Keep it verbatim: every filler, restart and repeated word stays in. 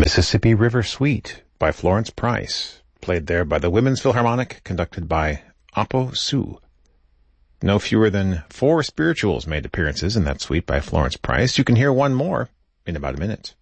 Mississippi River Suite by Florence Price, played there by the Women's Philharmonic, conducted by Apo Su. No fewer than four spirituals made appearances in that suite by Florence Price. You can hear one more in about a minute.